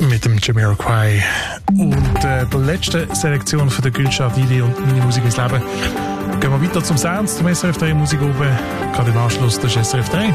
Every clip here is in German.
mit dem Jamiroquai. Und der letzten Selektion von der Gülşah Dili und «Meine Musik ins Leben» gehen wir weiter zum Sounds, zum SRF 3 Musik oben. Gerade im Anschluss das SRF 3.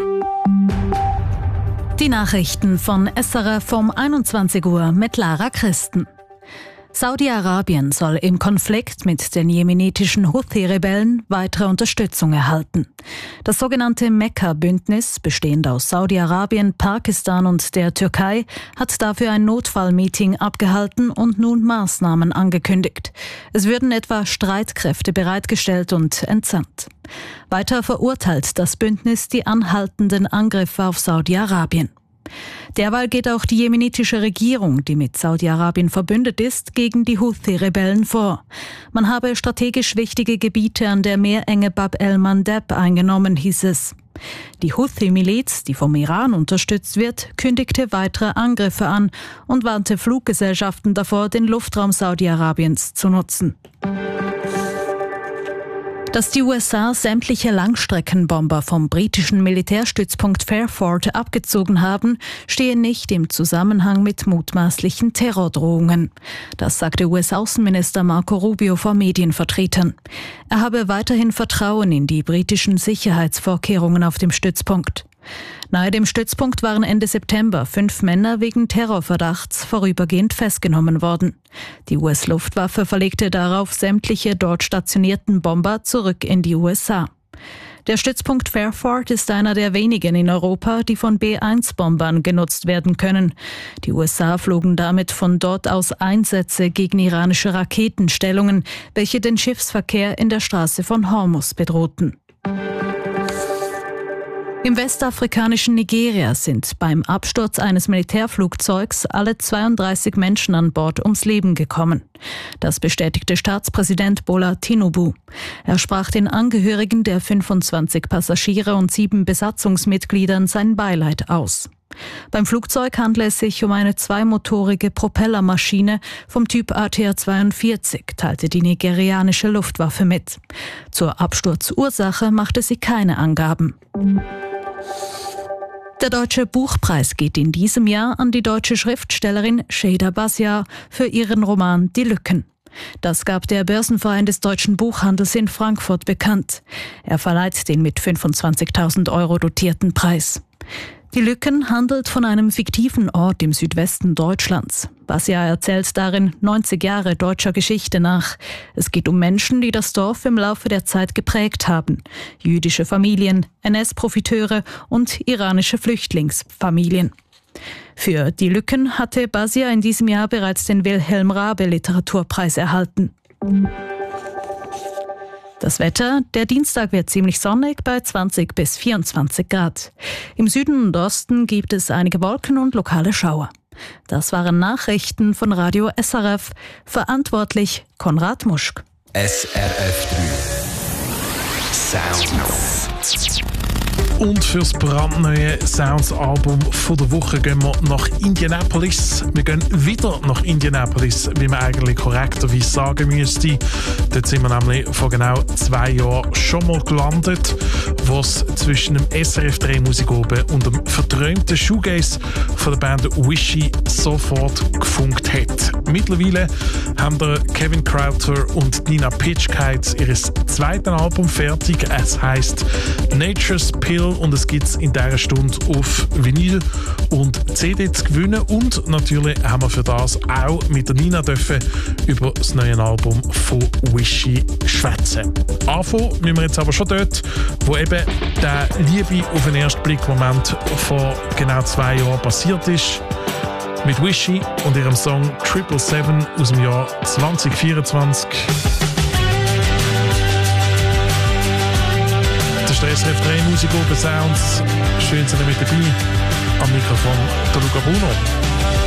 Die Nachrichten von SRF um 21 Uhr mit Lara Christen. Saudi-Arabien soll im Konflikt mit den jemenitischen Houthi-Rebellen weitere Unterstützung erhalten. Das sogenannte Mekka-Bündnis, bestehend aus Saudi-Arabien, Pakistan und der Türkei, hat dafür ein Notfallmeeting abgehalten und nun Maßnahmen angekündigt. Es würden etwa Streitkräfte bereitgestellt und entsandt. Weiter verurteilt das Bündnis die anhaltenden Angriffe auf Saudi-Arabien. Derweil geht auch die jemenitische Regierung, die mit Saudi-Arabien verbündet ist, gegen die Houthi-Rebellen vor. Man habe strategisch wichtige Gebiete an der Meerenge Bab el-Mandeb eingenommen, hieß es. Die Houthi-Miliz, die vom Iran unterstützt wird, kündigte weitere Angriffe an und warnte Fluggesellschaften davor, den Luftraum Saudi-Arabiens zu nutzen. Dass die USA sämtliche Langstreckenbomber vom britischen Militärstützpunkt Fairford abgezogen haben, stehe nicht im Zusammenhang mit mutmaßlichen Terrordrohungen. Das sagte US-Außenminister Marco Rubio vor Medienvertretern. Er habe weiterhin Vertrauen in die britischen Sicherheitsvorkehrungen auf dem Stützpunkt. Nahe dem Stützpunkt waren Ende September 5 Männer wegen Terrorverdachts vorübergehend festgenommen worden. Die US-Luftwaffe verlegte darauf sämtliche dort stationierten Bomber zurück in die USA. Der Stützpunkt Fairford ist einer der wenigen in Europa, die von B-1-Bombern genutzt werden können. Die USA flogen damit von dort aus Einsätze gegen iranische Raketenstellungen, welche den Schiffsverkehr in der Straße von Hormuz bedrohten. Im westafrikanischen Nigeria sind beim Absturz eines Militärflugzeugs alle 32 Menschen an Bord ums Leben gekommen. Das bestätigte Staatspräsident Bola Tinubu. Er sprach den Angehörigen der 25 Passagiere und 7 Besatzungsmitgliedern sein Beileid aus. Beim Flugzeug handle es sich um eine zweimotorige Propellermaschine vom Typ ATR-42, teilte die nigerianische Luftwaffe mit. Zur Absturzursache machte sie keine Angaben. Der Deutsche Buchpreis geht in diesem Jahr an die deutsche Schriftstellerin Şeyda Basiar für ihren Roman Die Lücken. Das gab der Börsenverein des deutschen Buchhandels in Frankfurt bekannt. Er verleiht den mit 25.000 € dotierten Preis. Die Lücken handelt von einem fiktiven Ort im Südwesten Deutschlands. Basiar erzählt darin 90 Jahre deutscher Geschichte nach. Es geht um Menschen, die das Dorf im Laufe der Zeit geprägt haben. Jüdische Familien, NS-Profiteure und iranische Flüchtlingsfamilien. Für Die Lücken hatte Basiar in diesem Jahr bereits den Wilhelm Raabe Literaturpreis erhalten. Das Wetter, der Dienstag wird ziemlich sonnig bei 20 bis 24 Grad. Im Süden und Osten gibt es einige Wolken und lokale Schauer. Das waren Nachrichten von Radio SRF. Verantwortlich Konrad Muschk. SRF 3 Sounds. Und fürs brandneue Sounds-Album von der Woche gehen wir nach Indianapolis. Wir gehen wieder nach Indianapolis, wie man eigentlich korrekterweise sagen müsste. Dort sind wir nämlich vor genau 2 Jahren schon mal gelandet, wo es zwischen dem SRF 3 Musik oben und dem verträumten Shoegaze von der Band Wishy sofort gefunkt hat. Mittlerweile haben der Kevin Crowther und Nina Pitchkite ihr zweites Album fertig. Es heisst Nature's Pill und es gibt es in dieser Stunde auf Vinyl und CD zu gewinnen. Und natürlich haben wir für das auch mit der Nina dürfen über das neue Album von Wishy schwätzen. Anfangen müssen wir jetzt aber schon dort, wo eben der Liebe auf den ersten Blick Moment vor genau 2 Jahren passiert ist. Mit Wishy und ihrem Song 777 aus dem Jahr 2024. Das ist der SRF 3 Musik Open Sounds. Schön, dass ihr mit dabei. Am Mikrofon der Luca Bruno.